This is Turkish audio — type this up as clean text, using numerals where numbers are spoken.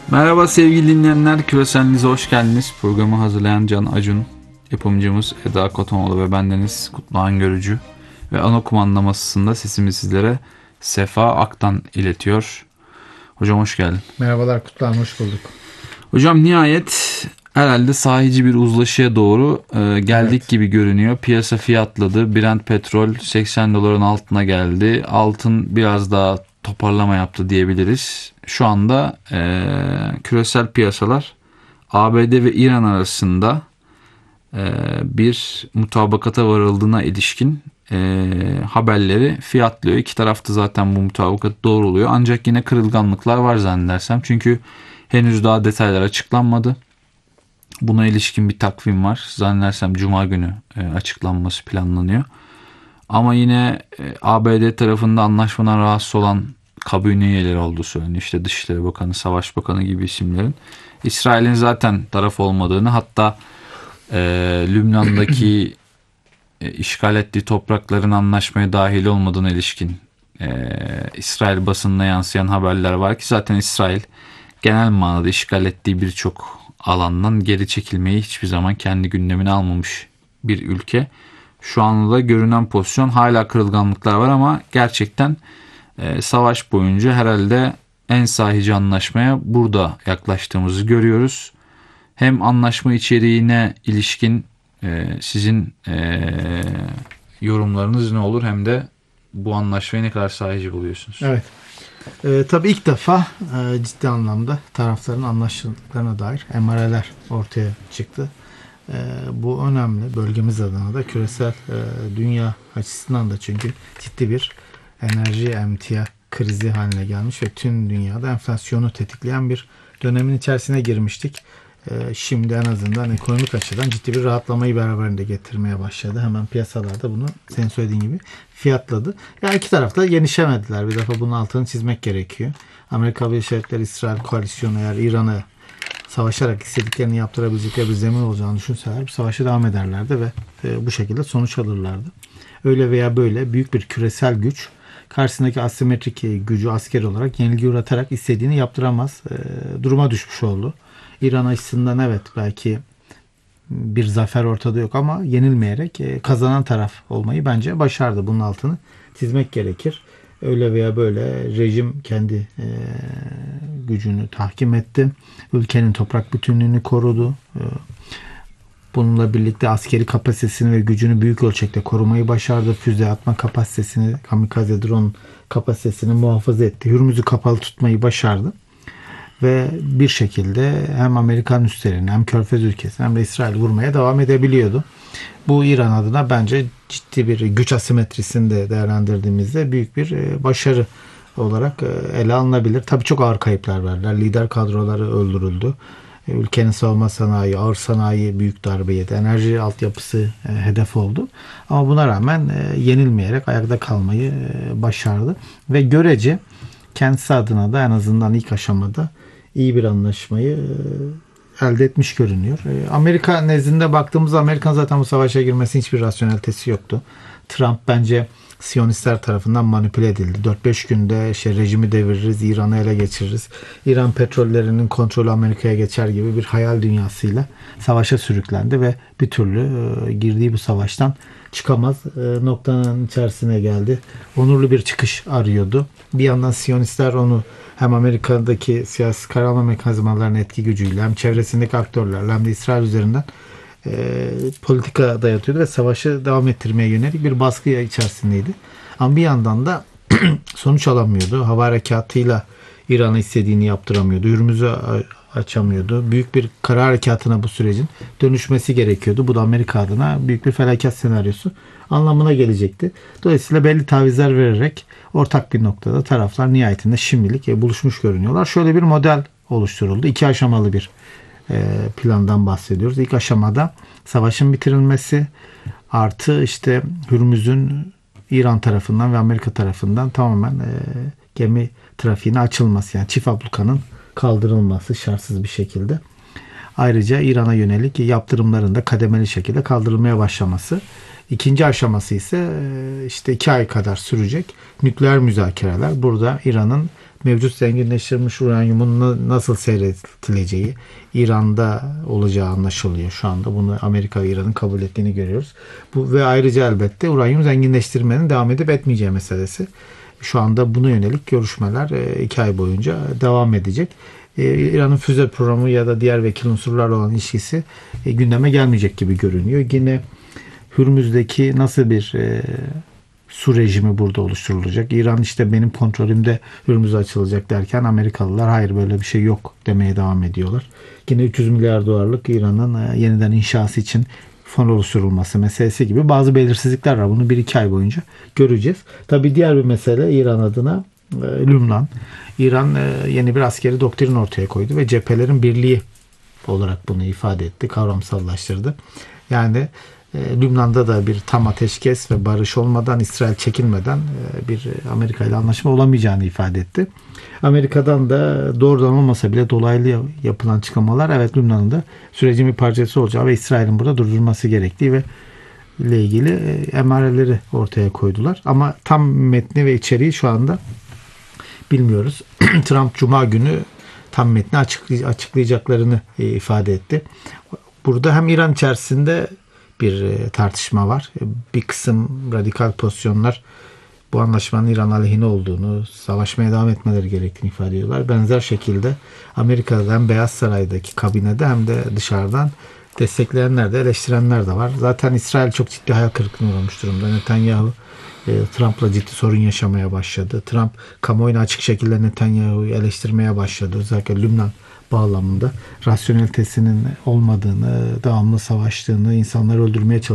Merhaba sevgili dinleyenler, Küreselinize hoş geldiniz. Programı hazırlayan Can Acun, yapımcımız Eda Kotonoğlu ve bendeniz Kutluhan Görücü. Ve ana kumanda masasında sesimi sizlere Sefa Aktan iletiyor. Hocam hoş geldin. Merhabalar Kutluhan, hoş bulduk. Hocam nihayet herhalde sahici bir uzlaşıya doğru geldik Evet. gibi görünüyor. Piyasa fiyatladı. Brent petrol 80 doların altına geldi. Altın biraz daha toparlama yaptı diyebiliriz. Şu anda küresel piyasalar ABD ve İran arasında bir mutabakata varıldığına ilişkin haberleri fiyatlıyor. İki tarafta zaten bu mutabakat doğruluyor. Ancak yine kırılganlıklar var zannedersem. Çünkü henüz daha detaylar açıklanmadı. Buna ilişkin bir takvim var. Zannedersem Cuma günü açıklanması planlanıyor. Ama yine ABD tarafında anlaşmadan rahatsız olan kabine üyeleri olduğu söyleniyor. İşte Dışişleri Bakanı, Savaş Bakanı gibi isimlerin. İsrail'in zaten taraf olmadığını, hatta Lübnan'daki işgal ettiği toprakların anlaşmaya dahil olmadığına ilişkin İsrail basınına yansıyan haberler var ki zaten İsrail genel manada işgal ettiği birçok alandan geri çekilmeyi hiçbir zaman kendi gündemine almamış bir ülke. Şu anda görünen pozisyon, hala kırılganlıklar var ama gerçekten savaş boyunca herhalde en sahici anlaşmaya burada yaklaştığımızı görüyoruz. Hem anlaşma içeriğine ilişkin sizin yorumlarınız ne olur, hem de bu anlaşmayı ne kadar sahici buluyorsunuz? Evet. Tabii ilk defa ciddi anlamda tarafların anlaştıklarına dair emareler ortaya çıktı. Bu önemli. Bölgemiz adına da, küresel dünya açısından da, çünkü ciddi bir enerji emtia krizi haline gelmiş ve tüm dünyada enflasyonu tetikleyen bir dönemin içerisine girmiştik. Şimdi en azından ekonomik açıdan ciddi bir rahatlamayı beraberinde getirmeye başladı. Hemen piyasalarda bunu senin söylediğin gibi fiyatladı. Yani iki tarafta yenişemediler. Bir defa bunun altını çizmek gerekiyor. Amerika Birleşik Devletleri İsrail koalisyonu eğer İran'a savaşarak istediklerini yaptırabilecekleri bir zemin olacağını düşünseler bir savaşa devam ederlerdi ve bu şekilde sonuç alırlardı. Öyle veya böyle büyük bir küresel güç karşısındaki asimetrik gücü askeri olarak yenilgi uğratarak istediğini yaptıramaz duruma düşmüş oldu. İran açısından evet, belki bir zafer ortada yok ama yenilmeyerek kazanan taraf olmayı bence başardı. Bunun altını çizmek gerekir. Öyle veya böyle rejim kendi gücünü tahkim etti. Ülkenin toprak bütünlüğünü korudu. Bununla birlikte askeri kapasitesini ve gücünü büyük ölçekte korumayı başardı. Füze atma kapasitesini, kamikaze drone kapasitesini muhafaza etti. Hürmüz'ü kapalı tutmayı başardı. Ve bir şekilde hem Amerikan üslerini hem Körfez ülkesini hem de İsrail vurmaya devam edebiliyordu. Bu İran adına bence ciddi bir güç asimetrisini de değerlendirdiğimizde büyük bir başarı olarak ele alınabilir. Tabii çok ağır kayıplar verdiler. Lider kadroları öldürüldü. Ülkenin savunma sanayi, ağır sanayi büyük darbe yedi. Enerji altyapısı hedef oldu. Ama buna rağmen yenilmeyerek ayakta kalmayı başardı. Ve görece kendisi adına da en azından ilk aşamada iyi bir anlaşmayı elde etmiş görünüyor. Amerika nezdinde baktığımızda Amerika'nın zaten bu savaşa girmesinin hiçbir rasyonelitesi yoktu. Trump bence Siyonistler tarafından manipüle edildi. 4-5 günde rejimi deviririz, İran'ı ele geçiririz, İran petrollerinin kontrolü Amerika'ya geçer gibi bir hayal dünyasıyla savaşa sürüklendi ve bir türlü girdiği bu savaştan çıkamaz noktanın içerisine geldi. Onurlu bir çıkış arıyordu. Bir yandan Siyonistler onu hem Amerika'daki siyasi karar alma mekanizmalarının etki gücüyle hem çevresindeki aktörlerle hem de İsrail üzerinden politika dayatıyordu ve savaşı devam ettirmeye yönelik bir baskı içerisindeydi. Ama bir yandan da sonuç alamıyordu. Hava harekatıyla İran'a istediğini yaptıramıyordu. Hürmüz'ü açamıyordu. Büyük bir kara harekatına bu sürecin dönüşmesi gerekiyordu. Bu da Amerika adına büyük bir felaket senaryosu anlamına gelecekti. Dolayısıyla belli tavizler vererek ortak bir noktada taraflar nihayetinde şimdilik buluşmuş görünüyorlar. Şöyle bir model oluşturuldu. 2 aşamalı bir plandan bahsediyoruz. İlk aşamada savaşın bitirilmesi artı işte Hürmüz'ün İran tarafından ve Amerika tarafından tamamen gemi trafiğine açılması, yani çift ablukanın kaldırılması şartsız bir şekilde. Ayrıca İran'a yönelik yaptırımların da kademeli şekilde kaldırılmaya başlaması. İkinci aşaması ise işte 2 ay kadar sürecek nükleer müzakereler. Burada İran'ın mevcut zenginleştirilmiş uranyumun nasıl seyretileceği, İran'da olacağı anlaşılıyor şu anda. Bunu Amerika ve İran'ın kabul ettiğini görüyoruz. Bu ve ayrıca elbette uranyum zenginleştirmenin devam edip etmeyeceği meselesi. Şu anda buna yönelik görüşmeler 2 ay boyunca devam edecek. İran'ın füze programı ya da diğer vekil unsurlarla olan ilişkisi gündeme gelmeyecek gibi görünüyor. Yine Hürmüz'deki nasıl bir su rejimi burada oluşturulacak? İran işte benim kontrolümde Hürmüz açılacak derken Amerikalılar hayır böyle bir şey yok demeye devam ediyorlar. Yine 300 milyar dolarlık İran'ın yeniden inşası için fon oluşturulması meselesi gibi bazı belirsizlikler var. Bunu 1-2 ay boyunca göreceğiz. Tabii diğer bir mesele İran adına Lübnan. İran yeni bir askeri doktrin ortaya koydu ve cephelerin birliği olarak bunu ifade etti, kavramsallaştırdı. Yani Lübnan'da da bir tam ateşkes ve barış olmadan, İsrail çekilmeden bir Amerika ile anlaşma olamayacağını ifade etti. Amerika'dan da doğrudan olmasa bile dolaylı yapılan açıklamalar evet Lübnan'ın da sürecin bir parçası olacağı ve İsrail'in burada durdurulması gerektiği ve ile ilgili emareleri ortaya koydular. Ama tam metni ve içeriği şu anda bilmiyoruz. Trump Cuma günü tam metni açıklayacaklarını ifade etti. Burada hem İran içerisinde bir tartışma var. Bir kısım radikal pozisyonlar bu anlaşmanın İran aleyhine olduğunu, savaşmaya devam etmeleri gerektiğini ifade ediyorlar. Benzer şekilde Amerika'da hem Beyaz Saray'daki kabinede hem de dışarıdan destekleyenler de eleştirenler de var. Zaten İsrail çok ciddi hayal kırıklığına uğramış durumda. Netanyahu Trump'la ciddi sorun yaşamaya başladı. Trump kamuoyuna açık şekilde Netanyahu'yu eleştirmeye başladı. Özellikle Lübnan bağlamında rasyonelitesinin olmadığını, devamlı savaştığını, insanları öldürmeye çalıştığını